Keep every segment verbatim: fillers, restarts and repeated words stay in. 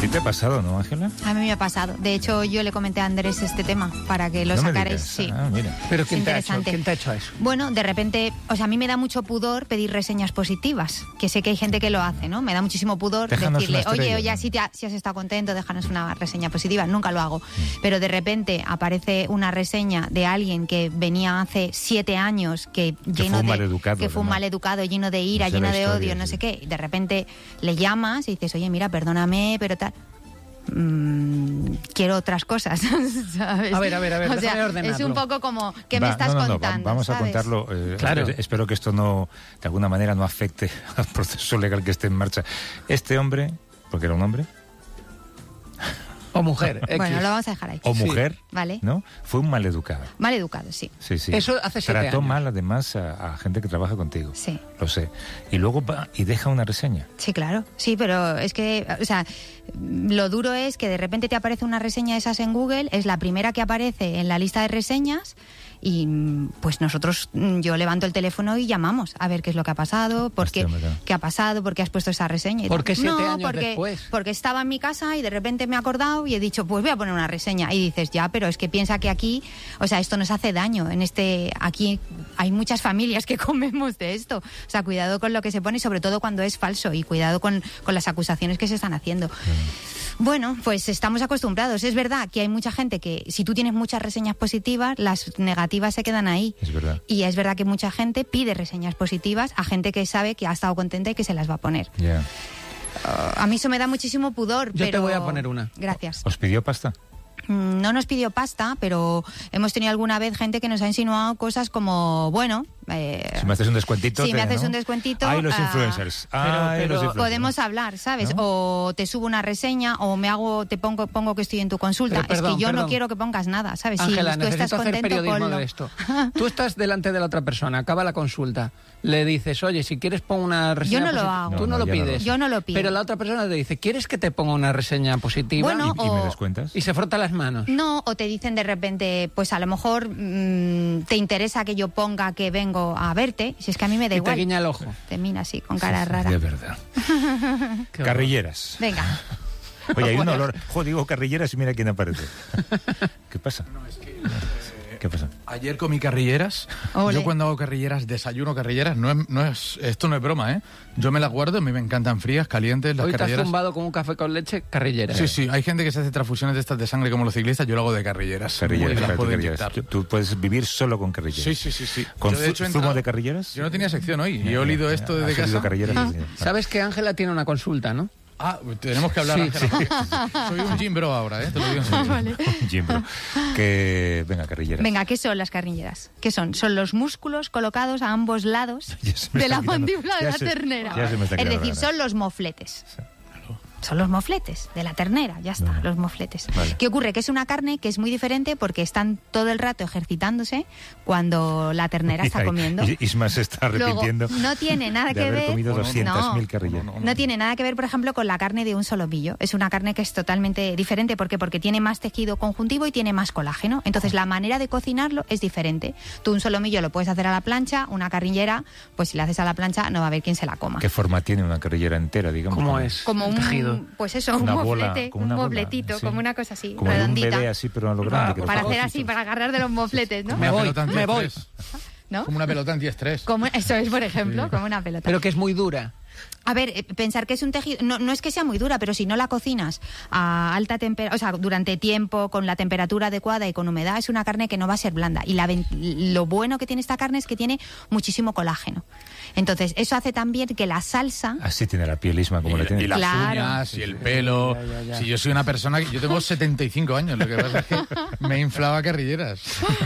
ti te ha pasado, ¿no, Ángela? A mí me ha pasado. De hecho, yo le comenté a Andrés este tema para que lo no sacarais. Sí. Ah, mira. Pero ¿quién te, ha hecho, ¿quién te ha hecho eso? Bueno, de repente, o sea, a mí me da mucho pudor pedir reseñas positivas, que sé que hay gente que lo hace, ¿no? Me da muchísimo pudor déjanos decirle, estrella, oye, oye, ¿no? si, te ha, si has estado contento, déjanos una reseña positiva. Nunca lo hago. Mm. Pero de repente aparece una reseña de alguien que venía hace siete años, que, que lleno fue un de, maleducado, que fue un ¿no? maleducado, lleno de ira, No sé lleno de historia, odio, sí. no sé qué. Y de repente le llamas y dices, oye, mira, perdóname, pero tal... Mm, quiero otras cosas, ¿sabes? A ver, a ver, a ver, o sea, déjame ordenarlo. es un poco como, ¿qué Va, me estás no, no, no, contando? Vamos ¿sabes? a contarlo. Eh, Claro. Espero que esto no, de alguna manera, no afecte al proceso legal que esté en marcha. Este hombre, porque era un hombre, O mujer. X. Bueno, lo vamos a dejar ahí. o Sí. mujer, Vale. ¿no? Fue un maleducado. Mal educado, sí. Sí, sí. Eso hace siete Trató años. mal, además, a, a gente que trabaja contigo. Sí. Lo sé. Y luego va y deja una reseña. Sí, claro. Sí, pero es que, o sea, lo duro es que de repente te aparece una reseña de esas en Google, es la primera que aparece en la lista de reseñas y pues nosotros, yo levanto el teléfono y llamamos a ver qué es lo que ha pasado, por Hostia, qué, me da. qué ha pasado, por qué has puesto esa reseña. Y ¿Por tal. qué siete no, años porque, después? Porque estaba en mi casa y de repente me he acordado y he dicho, pues voy a poner una reseña. Y dices, ya, pero es que piensa que aquí, o sea, esto nos hace daño. En este, aquí hay muchas familias que comemos de esto. O sea, cuidado con lo que se pone, sobre todo cuando es falso, y cuidado con, con las acusaciones que se están haciendo. Mm. Bueno, pues estamos acostumbrados. Es verdad que hay mucha gente que, si tú tienes muchas reseñas positivas, las negativas se quedan ahí. Es verdad. Y es verdad que mucha gente pide reseñas positivas a gente que sabe que ha estado contenta y que se las va a poner. Ya. Yeah. Uh, a mí eso me da muchísimo pudor. Yo pero... te voy a poner una. Gracias. ¿Os pidió pasta? No nos pidió pasta, pero hemos tenido alguna vez gente que nos ha insinuado cosas como, bueno... Eh, si me haces un descuentito... Si te, me haces ¿no? un descuentito... Ay, los uh, influencers. pero, Ay, pero los influencers. Podemos hablar, ¿sabes? ¿No? O te subo una reseña, o me hago, te pongo, pongo que estoy en tu consulta. Pero, perdón, es que yo perdón. no quiero que pongas nada, ¿sabes? Ángela, si tú estás necesito hacer contento, periodismo ponlo. de esto. Tú estás delante de la otra persona, acaba la consulta, le dices, oye, si quieres pon una reseña Yo no lo positiva. hago. Tú No, no, no, lo yo no lo pides. Yo no lo pido. Pero la otra persona te dice, ¿quieres que te ponga una reseña positiva? Bueno, ¿Y, y me o- descuentas? Y se frota las manos. No, o te dicen de repente, pues a lo mejor mmm, te interesa que yo ponga que vengo a verte, si es que a mí me da Y igual. te guiña el ojo. Te mira así, con cara rara. De verdad. Qué Carrilleras. Venga. Oye, hay un olor... Joder, digo carrilleras y mira quién aparece. ¿Qué pasa? No, es que... ¿Qué pasa? Ayer comí carrilleras. Ole. Yo cuando hago carrilleras, desayuno carrilleras. No es, no es, esto no es broma, ¿eh? Yo me las guardo, a mí me encantan frías, calientes, las Hoy te has carrilleras. tumbado con un café con leche, carrillera. Sí, sí, hay gente que se hace transfusiones de estas de sangre como los ciclistas, yo lo hago de carrilleras. Carrilleras, Y las espérate, puedo carrilleras. inyectar. Tú, tú puedes vivir solo con carrilleras. Sí, sí, sí, sí. ¿Con Yo, de zu- hecho, he zumo entrado- de carrilleras? Yo no tenía sección hoy y he olido esto ¿Has desde olido casa. carrilleras? Sí, sí. ¿Sabes que Ángela tiene una consulta, no? Ah, tenemos que hablar, Sí, Ángela. Soy un gym bro ahora, ¿eh? Te lo digo en serio. Vale. Jim, bro. Que... Venga, carrilleras. Venga, ¿qué son las carrilleras? ¿Qué son? Son los músculos colocados a ambos lados Ya se me de está la quedando- mandíbula de ya la se- ternera. ya se me está Es quedando decir, ganas. son los mofletes. Son los mofletes de la ternera, ya está, Vale. los mofletes. Vale. ¿Qué ocurre? Que es una carne que es muy diferente porque están todo el rato ejercitándose cuando la ternera está Ay, comiendo. I- Isma se está Luego, arrepintiendo no tiene nada de que haber ver. comido No, no, doscientas mil no. carrilleras. No, no, No tiene nada que ver, por ejemplo, con la carne de un solomillo. Es una carne que es totalmente diferente. ¿Por qué? Porque tiene más tejido conjuntivo y tiene más colágeno. Entonces, la manera de cocinarlo es diferente. Tú un solomillo lo puedes hacer a la plancha, una carrillera, pues si la haces a la plancha no va a haber quien se la coma. ¿Qué forma tiene una carrillera entera, digamos? ¿Cómo es? Como un tejido? pues eso, Una un bola, moflete, como un una bola, mofletito, sí. como una cosa así, Como de un redondita. bebé así, pero a lo grande. Ah, que lo Para coge. hacer así, para agarrar de los mofletes, ¿no? Me Una voy, pelota me voy. antiestrés. ¿No? Como una pelota antiestrés. Como, eso es, por ejemplo, como una pelota. Pero que es muy dura. A ver, eh, pensar que es un tejido, no, no es que sea muy dura, pero si no la cocinas a alta temperatura, o sea, durante tiempo, con la temperatura adecuada y con humedad, es una carne que no va a ser blanda. Y la, ven- lo bueno que tiene esta carne es que tiene muchísimo colágeno. Entonces, eso hace también que la salsa... Así tiene la piel, Isma, como y, la tiene. y las Claro. uñas, y el pelo. Ya, ya, ya. Si yo soy una persona que... Yo tengo setenta y cinco años, lo que pasa es que me inflaba carrilleras.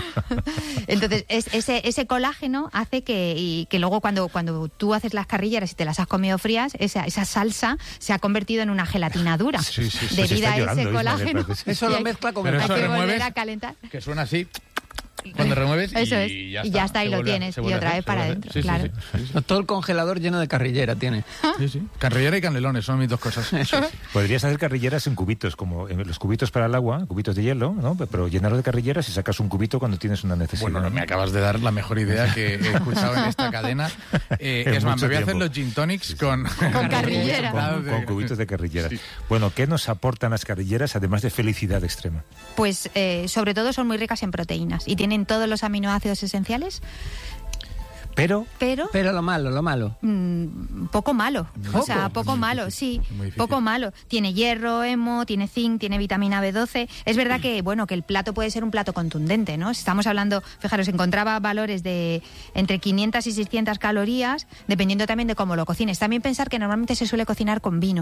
Entonces, es- ese, ese colágeno hace que, y que luego cuando, cuando tú haces las carrilleras y te las has comido frías, esa, esa salsa se ha convertido en una gelatina dura. Sí, sí, sí. Se Debido está a llorando, ese Isma, colágeno. me parece. Eso Y lo hay- mezcla con Pero el Hay eso que café. volver remueves- a calentar. Que suena así. Cuando remueves Eso es. y ya Y está. ya está, y Se lo vuelve a- tienes, se y vuelve a otra hacer, vez se para vuelve a adentro, hacer. Sí, claro. sí, sí, sí, Todo el congelador lleno de carrillera tiene. sí, sí. Carrillera y canelones son mis dos cosas. Podrías hacer carrilleras en cubitos, como en los cubitos para el agua, cubitos de hielo, ¿no? Pero llenarlo de carrilleras y sacas un cubito cuando tienes una necesidad. Bueno, me acabas de dar la mejor idea que he escuchado en esta cadena. Eh, En es más, mucho me voy a hacer tiempo. los gin tonics con... Con carrillera. Con, con cubitos de carrilleras. Bueno, ¿qué nos aportan las carrilleras además de felicidad extrema? Pues eh, sobre todo son muy ricas en proteínas y tienen todos los aminoácidos esenciales, Pero pero Pero lo malo, lo malo. mm, poco malo. O sea, poco Muy malo, difícil, sí. muy difícil. Poco malo. Tiene hierro, hemo, tiene zinc, tiene vitamina B doce. Es verdad que, bueno, que el plato puede ser un plato contundente, ¿no? Si estamos hablando, fijaros, encontraba valores de entre quinientas y seiscientas calorías, dependiendo también de cómo lo cocines. También pensar que normalmente se suele cocinar con vino.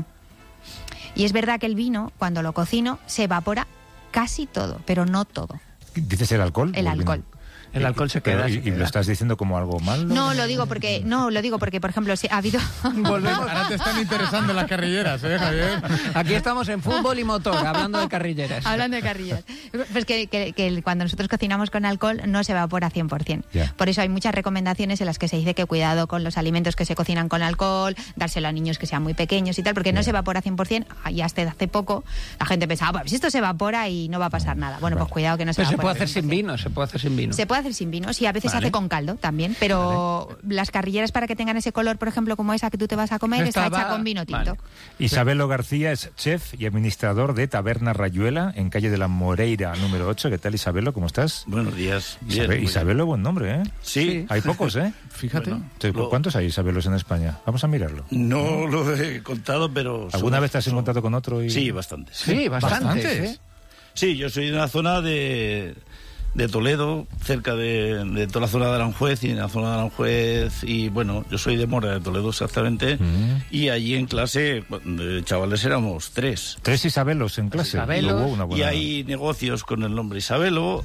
Y es verdad que el vino, cuando lo cocino, se evapora casi todo, pero no todo. ¿dices el alcohol? El o vino? alcohol. El alcohol se Pero, queda. ¿Y, se y queda. lo estás diciendo como algo malo? No, lo digo porque, no, lo digo porque, por ejemplo, si ha habido... Volvemos. Ahora te están interesando las carrilleras, ¿eh, Javier? Aquí estamos en fútbol y motor, hablando de carrilleras. Hablando de carrillas. Pues que, que- que el- cuando nosotros cocinamos con alcohol no se evapora cien por ciento. Ya. Por eso hay muchas recomendaciones en las que se dice que cuidado con los alimentos que se cocinan con alcohol, dárselo a niños que sean muy pequeños y tal, porque no Ya. se evapora cien por ciento. Y hasta hace poco la gente pensaba, pues esto se evapora y no va a pasar nada. Bueno, pues Vale. cuidado que no se Pero se evapora puede hacer cien por sin ciento. vino, se puede hacer sin vino. Se puede hacer sin vino, sí, a veces se Vale. hace con caldo también, pero las carrilleras para que tengan ese color, por ejemplo, como esa que tú te vas a comer, Esta está hecha va- con vino tinto. vale. Isabelo García es chef y administrador de Taberna Rayuela en calle de la Moreira número ocho. ¿Qué tal, Isabelo? ¿Cómo estás? Buenos días. Bien, Isabe- muy bien. Isabelo, buen nombre, ¿eh? Sí. Hay pocos, ¿eh? Fíjate. Bueno. Entonces, Lo- ¿cuántos hay Isabelos en España? Vamos a mirarlo. No lo he contado, pero... ¿Alguna son- vez te has son- encontrado con otro? Y... Sí, bastantes. Sí, bastantes. Bastantes. ¿eh? Sí, yo soy de una zona de, de Toledo, cerca de, de toda la zona de Aranjuez, y en la zona de Aranjuez, y bueno, yo soy de Mora, de Toledo exactamente, Mm. y allí en clase, de chavales éramos tres. Tres Isabelos en clase. Isabelos. Hubo una buena- Y hay negocios con el nombre Isabelo,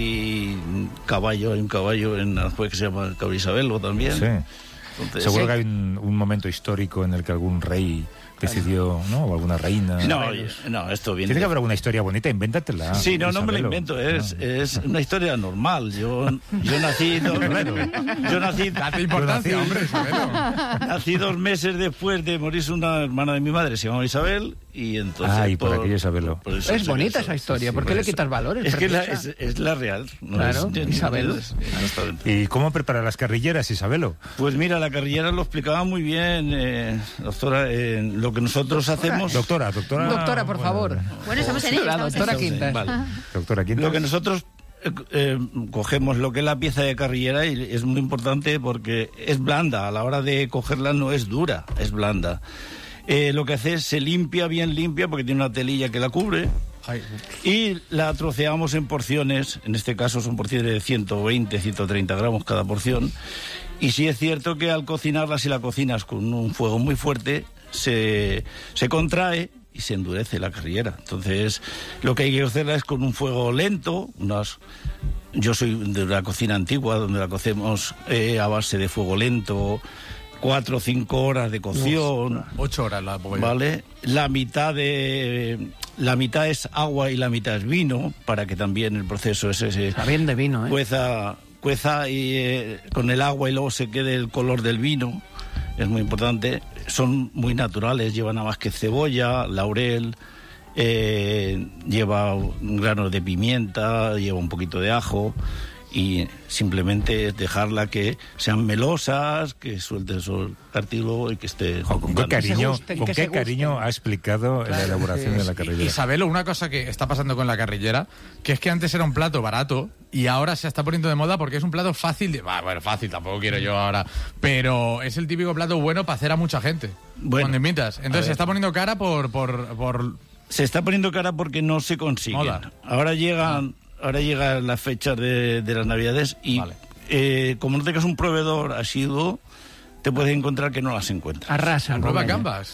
hay un caballo, hay un caballo en Aranjuez que se llama Caballo Isabelo también. Sí. Entonces, Seguro sí. que hay un, un momento histórico en el que algún rey decidió, ¿no? O alguna reina. No, oye, no, esto viene... Tiene que haber alguna historia bonita, invéntatela. Sí, no, no me lo Isabelo. invento, es, Ah. es una historia normal. Yo, yo nací dos, yo nací, Date importancia, Yo nací- hombre, Isabelo. nací dos meses después de morirse una hermana de mi madre, se llamaba Isabel, y entonces... Ah, y por aquello Isabelo. por eso Es soy bonita eso. esa historia. Sí, ¿Por qué por le eso. quitas valores? Es que la- preciosa? es, es la real. No Claro, es, Isabel. es- exactamente. ¿Y cómo prepara las carrilleras, Isabelo? Pues mira, la carrillera lo explicaba muy bien, eh, doctora, eh, lo que nosotros hacemos... Doctora, doctora. Doctora, por bueno, favor. Bueno, estamos en ello. La estamos en doctora ello. Quintas. Vale. Doctora, ¿quién Lo que nosotros eh, eh, cogemos lo que es la pieza de carrillera y es muy importante porque es blanda, a la hora de cogerla no es dura, es blanda. Eh, lo que hace es se limpia bien limpia porque tiene una telilla que la cubre Ay, y la troceamos en porciones, en este caso son porciones de ciento veinte, ciento treinta gramos cada porción. Y sí es cierto que al cocinarla, si la cocinas con un fuego muy fuerte, se, se contrae y se endurece la carrillera. Entonces, lo que hay que hacerla es con un fuego lento, unas... Yo soy de una cocina antigua donde la cocemos eh, a base de fuego lento, cuatro o cinco horas de cocción. ocho horas la pongo yo. ¿Vale? La mitad de la mitad es agua y la mitad es vino, para que también el proceso ese se Está bien de vino, ¿eh? cueza, cueza y, eh, con el agua y luego se quede el color del vino. Es muy importante. Son muy naturales, llevan nada más que cebolla, laurel, eh, lleva granos de pimienta, lleva un poquito de ajo. Y simplemente es dejarla que sean melosas, que suelte el cartílago y que esté... Jo, ¿Con qué juntando. cariño, gusten, con que qué se gusten. cariño ha explicado la elaboración sí, de la sí. carrillera? Isabelo, una cosa que está pasando con la carrillera, que es que antes era un plato barato y ahora se está poniendo de moda porque es un plato fácil de... Bah, bueno, fácil, tampoco quiero yo ahora, pero es el típico plato bueno para hacer a mucha gente. Bueno, cuando invitas. a Entonces se ver. está poniendo cara por... por, por Se está poniendo cara porque no se consiguen. Moda. Ahora llegan, ahora llegan las fechas de, de las Navidades y Vale. eh, como no tengas un proveedor asiduo, te puedes encontrar que no las encuentras. Arrasan. Nueva con ella. Canvas.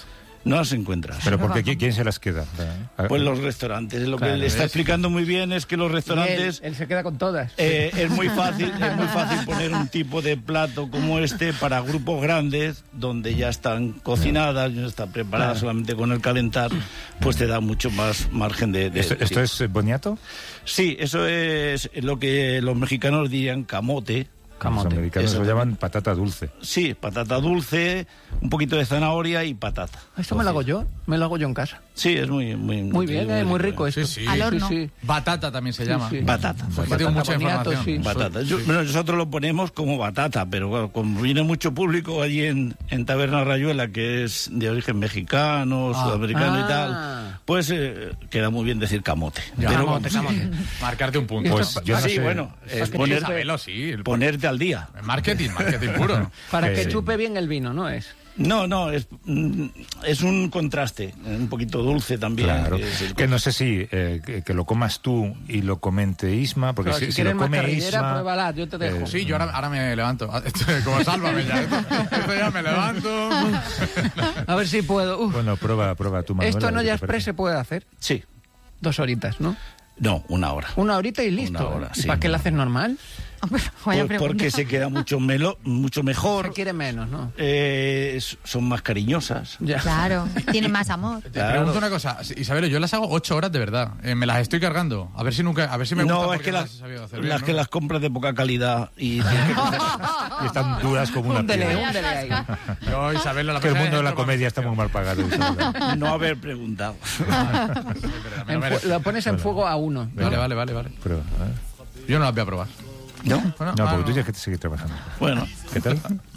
No las encuentras. ¿Pero por qué? ¿Quién se las queda? Pues los restaurantes. Lo Claro, que le está ¿ves? explicando muy bien es que los restaurantes... Él, él se queda con todas. Eh, es muy fácil, es muy fácil poner un tipo de plato como este para grupos grandes, donde ya están cocinadas, ya están preparadas, solamente con el calentar, pues te da mucho más margen de... de ¿Esto, de esto es eh, boniato? Sí, eso es lo que los mexicanos dirían camote. Los americanos Eso lo también. llaman patata dulce. Sí, patata dulce, un poquito de zanahoria y patata. Esto me lo hago yo, me lo hago yo en casa. Sí, es muy... Muy, Muy bien, eh, muy rico esto. Sí, sí. Al horno. Sí, sí. Batata también se llama. Sí, sí. Batata. Pues Batata, tengo mucha boniato, información. sí. Batata. Yo- bueno, nosotros lo ponemos como batata, pero bueno, como viene mucho público allí en, en Taberna Rayuela, que es de origen mexicano, sudamericano Ah. y tal, pues eh, queda muy bien decir camote. Ya, pero camote, vamos, camote. Marcarte un punto. Pues yo no sí, sé. bueno, es que poner- Isabelo, sí. el- ponerte al día. Marketing, marketing puro. Para Eh, que sí. chupe bien el vino, ¿no es? No, no, es, mm, es un contraste, un poquito dulce también. Claro, es el- que no sé si eh, que, que lo comas tú y lo comente Isma, porque Claro, si, si si quieres lo más come carrillera, Isma... pruébala, yo te dejo. Sí, yo ahora, ahora me levanto. Esto, como sálvame ya. Esto, esto ya me levanto. A ver si puedo. Uf. Bueno, prueba, prueba tú, Manuel. Esto a en ver qué olla te express parece. se puede hacer. Sí, Dos horitas, ¿no? no, una hora. Una horita y listo. Una hora, ¿Y sí. para qué la haces normal? Vaya Pues pregunta. porque se queda mucho, melo, mucho Se mejor, quiere menos, ¿no? eh, son más cariñosas. Ya. Claro, tiene más amor. Te Claro. pregunto una cosa, Isabel, yo las hago ocho horas de verdad. Eh, me las estoy cargando. A ver si nunca, a ver si me gusta No, es porque que las las, he sabido hacer las bien, ¿no? que las compras de poca calidad y tienes que cocer. Y están duras como una Húndele, piedra. húndele ahí. Yo, Isabel, la Que el próxima mundo de vez la entro comedia está muy mal pagado. Isabel. no haber preguntado. con- Me En lo fu- merezco. lo pones en fuego a uno. Vale, vale, vale, vale. Pero, ¿eh? Yo no las voy a probar. ¿No? Bueno, No, ah, porque tú tienes que seguir trabajando. Bueno, ¿Qué tal?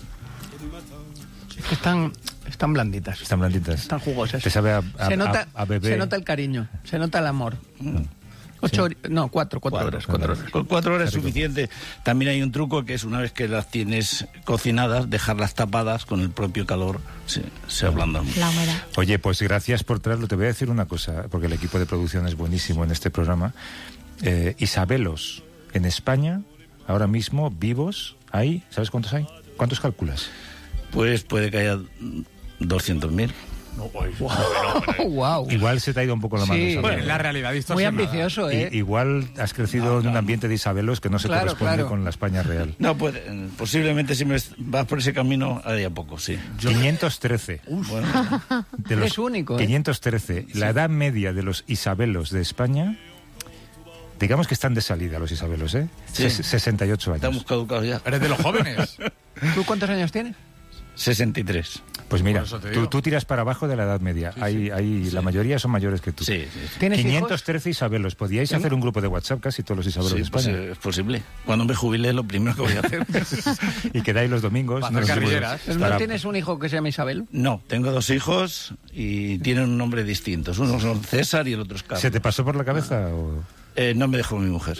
Es que están, están blanditas. Están blanditas. Están jugosas. Te sabe a, a, se, nota, a, a bebé. se nota el cariño, se nota el amor. Ocho hori- no, cuatro, cuatro, cuatro, horas, cuatro horas. Con cuatro horas es suficiente. También hay un truco que es una vez que las tienes cocinadas, dejarlas tapadas con el propio calor, se, se ablandan mucho. La humedad. Oye, pues gracias por traerlo. Te voy a decir una cosa, porque el equipo de producción es buenísimo en este programa. Eh, Isabelos, en España, ahora mismo, vivos, hay, ¿sabes cuántos hay? ¿Cuántos calculas? Pues puede que haya doscientos mil. Oh, wow. Igual se te ha ido un poco la mano. Sí. Isabel. Bueno, la realidad Muy distorsionada. ambicioso, ¿eh? I- igual has crecido en un ambiente de Isabelos que no se Claro, corresponde claro. con la España real. No, puede, posiblemente si me vas por ese camino, haría poco, sí. quinientos trece. Bueno, De los Es único, ¿eh? quinientos trece. La edad media de los Isabelos de España, digamos que están de salida los Isabelos, ¿eh? Sí. Ses- sesenta y ocho años. estamos caducados ya. Eres de los jóvenes. ¿Tú cuántos años tienes? sesenta y tres. Pues mira, Por eso te tú, digo. tú tiras para abajo de la edad media. hay, hay, La mayoría son mayores que tú. Sí, sí, sí. ¿Tienes quinientos hijos? trece Isabelos. Podíais hacer un grupo de WhatsApp casi todos los Isabelos Sí, de pues, España. eh, es posible. Cuando me jubile, lo primero que voy a hacer. Y quedáis los domingos. Para no hacer nos vemos. carrilleras. ¿No Para- tienes un hijo que se llama Isabel? No, tengo dos hijos y tienen un nombre distinto. Uno son César y el otro es Carlos. ¿Se te pasó por la cabeza? O... Eh, no me dejó mi mujer.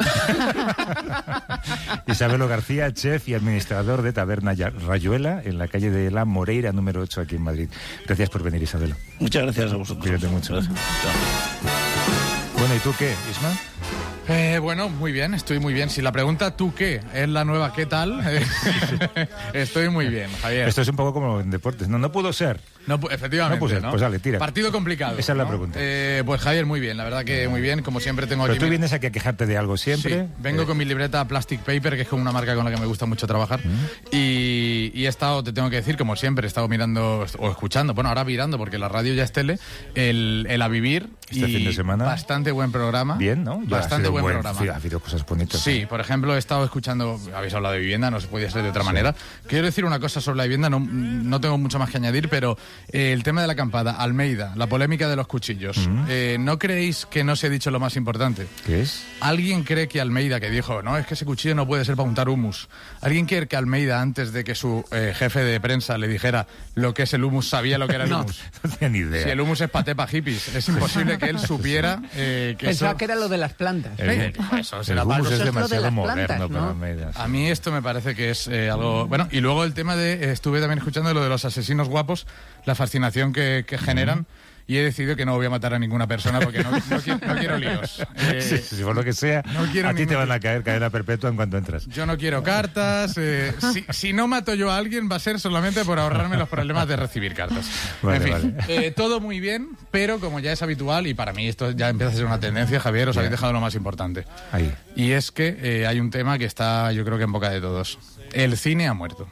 Isabelo García, chef y administrador de Taberna Ya- Rayuela, en la calle de la Moreira, número ocho, aquí en Madrid. Gracias por venir, Isabelo. Muchas gracias a vosotros. Cuídate mucho. Gracias. Chao. Bueno, ¿y tú qué, Isma? Eh, bueno, muy bien, estoy muy bien. Si la pregunta ¿tú qué? Es la nueva ¿qué tal? Eh, estoy muy bien, Javier. Esto es un poco como en deportes. No, no pudo ser. No, pu- efectivamente, No puse, ¿no? pues dale, tira. Partido complicado. Esa es la ¿no? pregunta. Eh, pues Javier, muy bien, la verdad que muy bien. Como siempre tengo Pero aquí... tú mi- vienes aquí a quejarte de algo siempre. Sí, vengo Eh, con mi libreta Plastic Paper, que es como una marca con la que me gusta mucho trabajar. Y, y he estado, te tengo que decir, como siempre, he estado mirando o escuchando, bueno, ahora mirando, porque la radio ya es tele, el, el A Vivir. Este y fin de semana. Bastante buen programa. Bien, ¿no? Ya ha Bastante sido buen, buen- programa. sí, ha habido cosas bonitas. Sí, por ejemplo, he estado escuchando, habéis hablado de vivienda, no se podía ser de otra manera. Quiero decir una cosa sobre la vivienda, no, no tengo mucho más que añadir, pero eh, el tema de la acampada, Almeida, la polémica de los cuchillos. Eh, ¿No creéis que no se ha dicho lo más importante? ¿Qué es? ¿Alguien cree que Almeida, que dijo, no, es que ese cuchillo no puede ser para untar humus? ¿Alguien cree que Almeida, antes de que su eh, jefe de prensa le dijera lo que es el humus, sabía lo que era el No. humus? No tenía ni idea. Si el humus es paté pa' hippies, es imposible que él supiera eh, que Pensaba eso... que era lo de las plantas. El, Eh, eso el será hummus para- es eso es lo de demasiado las moderno plantas, para ¿no? Almeida. A mí esto me parece que es eh, algo... Bueno, y luego el tema de... eh, estuve también escuchando lo de los asesinos guapos, la fascinación que, que generan. y he decidido que no voy a matar a ninguna persona porque no, no, quiero, no quiero líos. Eh, Sí, sí, por lo que sea, no quiero a ti te ningún- van a caer cadena perpetua en cuanto entras. Yo no quiero cartas. eh, si, si no mato yo a alguien va a ser solamente por ahorrarme los problemas de recibir cartas. Vale, en fin, vale. eh, todo muy bien, pero como ya es habitual, y para mí esto ya empieza a ser una tendencia, Javier, os habéis dejado lo más importante. Ahí. Y es que eh, hay un tema que está, yo creo que en boca de todos. El cine ha muerto.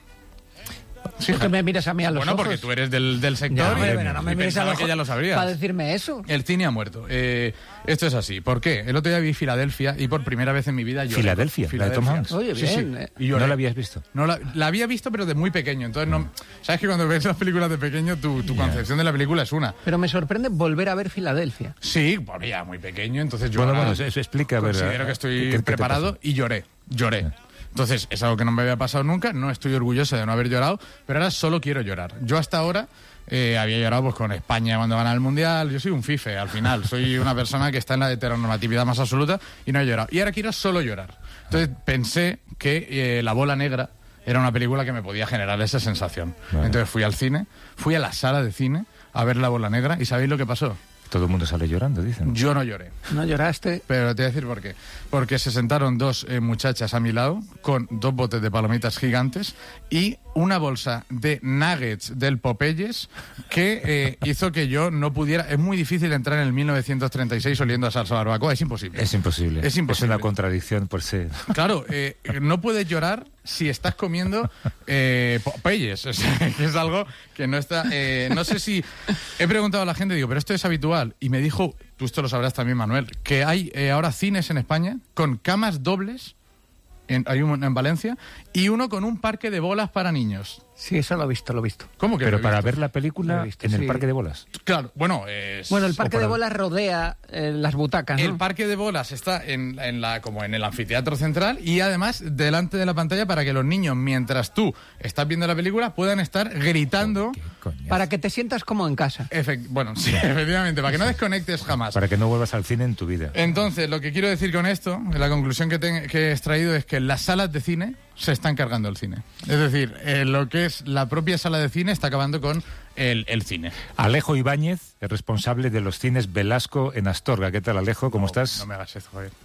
Sí, ¿Por qué me miras a mí a los bueno, ojos? porque tú eres del, del Ya, sector hombre, y, pero no me y mires a pensaba los que ya lo ojos sabrías. para decirme eso. El cine ha muerto. Eh, esto es así. ¿Por qué? El otro día vi Filadelfia y por primera vez en mi vida lloré. Filadelfia, la de Tom Hanks. Oye, Sí, sí. bien, eh. Y lloré. ¿No la habías visto? No, la, la había visto, pero de muy pequeño. Entonces, no, sabes que cuando ves las películas de pequeño, tu, tu concepción de la película es una. Pero me sorprende volver a ver Filadelfia. Sí, bueno, ya muy pequeño. Entonces, yo Bueno, ahora bueno, eso explica, a ver, considero que ¿qué- estoy qué te preparado pasa? y lloré. Lloré. Entonces, es algo que no me había pasado nunca. No estoy orgulloso de no haber llorado, pero ahora solo quiero llorar. Yo hasta ahora eh, había llorado pues con España cuando van al Mundial. Yo soy un fife, al final. Soy una persona que está en la heteronormatividad más absoluta y no he llorado. Y ahora quiero solo llorar. Entonces, pensé que eh, La Bola Negra era una película que me podía generar esa sensación. Vale. Entonces fui al cine, fui a la sala de cine a ver La Bola Negra y ¿sabéis lo que pasó? Todo el mundo sale llorando, dicen. Yo no lloré. ¿No lloraste? Pero te voy a decir por qué. Porque se sentaron dos eh, muchachas a mi lado con dos botes de palomitas gigantes y una bolsa de nuggets del Popeyes que eh, hizo que yo no pudiera... Es muy difícil entrar en el mil novecientos treinta y seis oliendo a salsa barbacoa, es imposible. Es imposible. Es imposible. una contradicción por sí. Claro, eh, no puedes llorar si estás comiendo eh, Popeyes. O sea, que es algo que no está... eh, no sé si... He preguntado a la gente, digo, pero esto es habitual. Y me dijo, tú esto lo sabrás también, Manuel, que hay eh, ahora cines en España con camas dobles, en, hay uno en Valencia, y uno con un parque de bolas para niños. Sí, eso lo he visto, lo he visto. ¿Cómo que Pero lo he para visto? ver la película Lo he visto, en el sí. parque de bolas. Claro, bueno, es... Bueno, el parque o para- de bolas rodea eh, las butacas, ¿no? El parque de bolas está en, en la, como en el anfiteatro central y además delante de la pantalla para que los niños, mientras tú estás viendo la película, puedan estar gritando. ¿Qué coñazo? Para que te sientas como en casa. Efect- bueno, sí, efectivamente, para que no desconectes jamás. Para que no vuelvas al cine en tu vida. Entonces, lo que quiero decir con esto, la conclusión que, te- que he extraído es que las salas de cine se están cargando el cine. Es decir, eh, lo que es la propia sala de cine está acabando con el, el cine. Alejo Ibáñez es responsable de los cines Velasco en Astorga. ¿Qué tal, Alejo? ¿Cómo estás? No me hagas eso, Javier.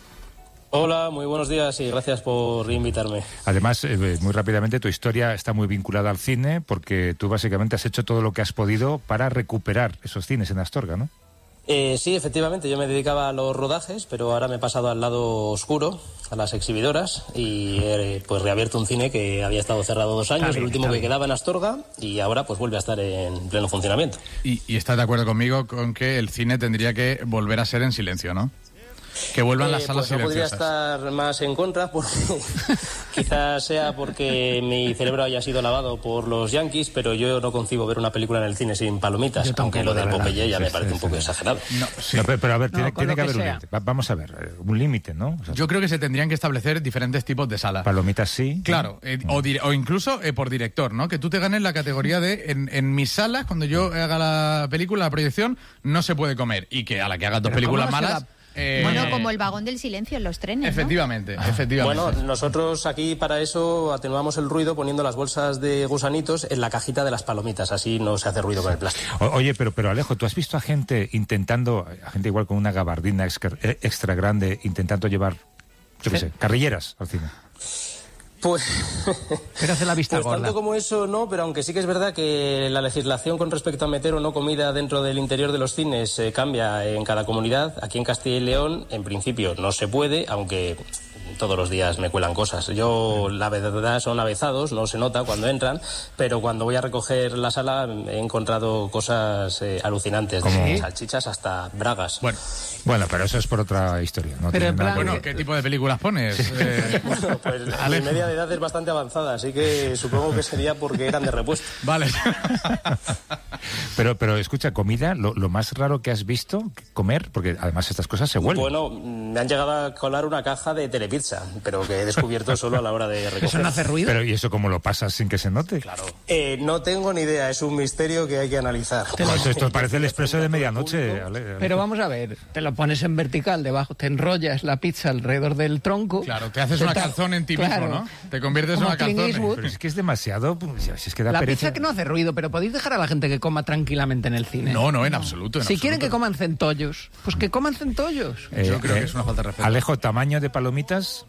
Hola, muy buenos días y gracias por invitarme. Además, eh, muy rápidamente, tu historia está muy vinculada al cine porque tú básicamente has hecho todo lo que has podido para recuperar esos cines en Astorga, ¿no? Eh, sí, efectivamente, yo me dedicaba a los rodajes, pero ahora me he pasado al lado oscuro, a las exhibidoras, y he pues reabierto un cine que había estado cerrado dos años, bien, el último está que bien. quedaba en Astorga, y ahora pues vuelve a estar en pleno funcionamiento. Y, y estás de acuerdo conmigo con que el cine tendría que volver a ser en silencio, ¿no? Que vuelvan las Eh, salas pues no podría silenciosas. estar más en contra, porque quizás sea porque mi cerebro haya sido lavado por los yankees, pero yo no concibo ver una película en el cine sin palomitas, Yo tampoco, aunque lo de del verdad. Popeye ya Sí, me sí, parece un sí, poco sí. exagerado. No, sí. No, pero, pero a ver, No, tiene, con tiene lo que que haber un sea. límite. Va- vamos a ver, eh, un límite, ¿no? O sea, Yo creo que se tendrían que establecer diferentes tipos de salas. palomitas sí. Claro, eh, o, dire- o incluso eh, por director, ¿no? Que tú te ganes la categoría de en, en mis salas, cuando yo haga la película, la proyección, no se puede comer. Y que a la que hagas dos Pero películas ¿cómo no se malas... da- eh, Bueno, como el vagón del silencio en los trenes, ¿no? Efectivamente, efectivamente. Bueno, nosotros aquí para eso atenuamos el ruido poniendo las bolsas de gusanitos en la cajita de las palomitas, así no se hace ruido con el plástico. O- Oye, pero, pero Alejo, ¿tú has visto a gente intentando, a gente igual con una gabardina extra, eh, extra grande, intentando llevar, yo qué sé, carrilleras al cine? Pues, Pero hace la vista pues gorda. tanto como eso no, pero aunque sí que es verdad que la legislación con respecto a meter o no comida dentro del interior de los cines eh, cambia en cada comunidad. Aquí en Castilla y León, en principio, no se puede, aunque todos los días me cuelan cosas. Yo, la verdad, son avezados, no se nota cuando entran, pero cuando voy a recoger la sala he encontrado cosas eh, alucinantes, ¿Cómo? desde salchichas hasta bragas. Bueno, Bueno, pero eso es por otra historia. No Pero tiene en nada plan- que bueno, ver. ¿qué tipo de películas pones? Eh, Bueno, pues mi Alejo. media de edad es bastante avanzada, así que supongo que sería porque eran de repuesto. vale. Pero, pero escucha, comida, lo, lo más raro que has visto comer, porque además estas cosas se vuelven. Bueno, me han llegado a colar una caja de Telepizza. pizza, pero que he descubierto solo a la hora de recoger. ¿Eso no hace ruido? Pero ¿y eso cómo lo pasas sin que se note? Claro. Eh, no tengo ni idea, es un misterio que hay que analizar. Pues esto parece el expreso de medianoche. Ale, Ale. Pero vamos a ver, te lo pones en vertical debajo, te enrollas la pizza alrededor del tronco. Claro, te haces te una ta- calzón en ti claro. mismo, ¿no? Te conviertes en Como una Clint calzón. Eastwood. Pero es que es demasiado... pues, si es que da La pereza. pizza que no hace ruido, pero podéis dejar a la gente que coma tranquilamente en el cine. No, no, en absoluto. en Si quieren que absoluto. coman centollos, pues que coman centollos. Eh, Yo creo eh, que es una falta de respeto. Alejo, tamaño de palomitas.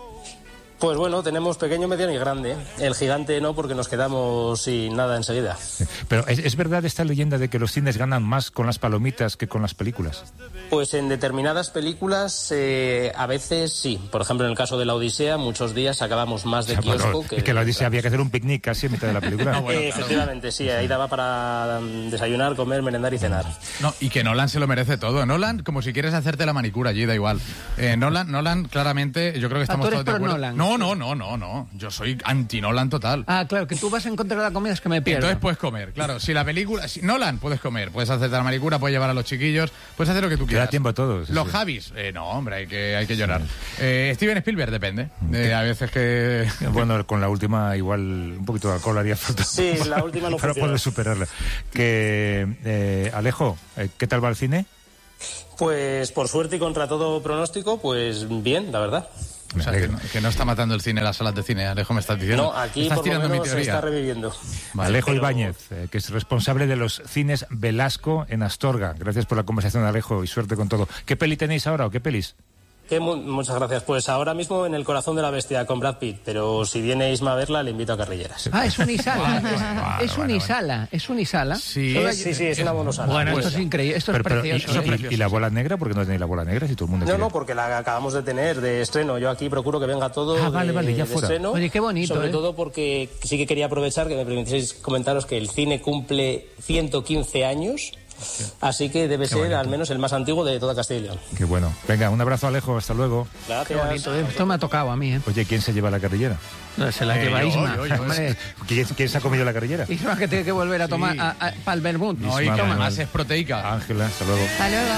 Pues bueno, tenemos pequeño, mediano y grande. El gigante no, porque nos quedamos sin nada enseguida. Pero ¿es, es verdad esta leyenda de que los cines ganan más con las palomitas que con las películas? Pues en determinadas películas eh, a veces sí. Por ejemplo, en el caso de La Odisea, muchos días sacábamos más de O sea, kiosco bueno, que... es que la Odisea había que hacer un picnic casi a mitad de la película. bueno, Eh, claro. efectivamente, sí. Ahí daba para mm, desayunar, comer, merendar y cenar. No, y que Nolan se lo merece todo. Nolan, como si quieres hacerte la manicura allí, da igual. Eh, Nolan, Nolan, claramente, yo creo que estamos tú eres todos de pro acuerdo. Nolan. No, no, no, no, no. Yo soy anti-Nolan total. Ah, claro, que tú vas en contra de la comida, es que me pierdo. Entonces puedes comer, claro. Si la película... Si Nolan, puedes comer. Puedes hacerte la manicura, puedes llevar a los chiquillos, puedes hacer lo que tú Te quieras. da tiempo a todos. Los sí. Javis, eh, no, hombre, hay que, hay que llorar. Eh, Steven Spielberg, depende. Eh, a veces que... Bueno, con la última igual un poquito de alcohol haría falta. Sí, la última no para funciona. poder superarla. Que, eh, Alejo, eh, ¿qué tal va el cine? Pues por suerte y contra todo pronóstico, pues bien, la verdad. O sea, que no, que no está matando el cine, las salas de cine, Alejo, me estás diciendo. No, aquí estás por lo tirando mi menos se teoría. está reviviendo. Alejo Pero- Ibáñez, eh, que es responsable de los cines Velasco en Astorga. Gracias por la conversación, Alejo, y suerte con todo. ¿Qué peli tenéis ahora o qué pelis? Que mu- muchas gracias. Pues ahora mismo en El corazón de la bestia con Brad Pitt, pero si viene Isma a verla, le invito a Carrilleras. Ah, es Unisala. Bueno, es bueno, Unisala. Es Unisala. Sí, Solo Es- hay- sí, sí, es una monosala. Bueno, Pues- esto es increíble. Esto Pero, es pero, y, precioso. y- ¿eh? y la bola negra? ¿Por qué no tenéis la bola negra si todo el mundo No, quiere? no, porque la acabamos de tener de estreno. Yo aquí procuro que venga todo Ah, vale, de, vale, ya de fuera. estreno. Oye, qué bonito, Sobre ¿eh? todo porque sí que quería aprovechar que me permitieseis comentaros que el cine cumple ciento quince años, así que debe ser bonito. al menos el más antiguo de toda Castilla y León. Qué bueno. Venga, un abrazo, Alejo. Hasta luego. Qué Gracias. bonito. ¿eh? Esto me ha tocado a mí, ¿eh? Oye, ¿quién se lleva la carrillera? No, se la Eh, lleva yo, Isma. yo, yo. Hombre, ¿Quién, quién se ha comido la carrillera? Isma que tiene que volver a tomar Sí. para el vermut. No, y Isma que Manuel. además es proteica. Ángela, hasta luego. Hasta luego.